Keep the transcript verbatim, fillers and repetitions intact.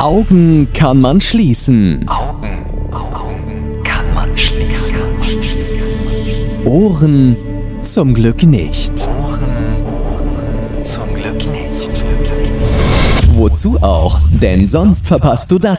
Augen kann man schließen. Augen, Augen kann man schließen. Ohren zum Glück nicht. Ohren, Ohren zum Glück nicht. Wozu auch? Denn sonst verpasst du das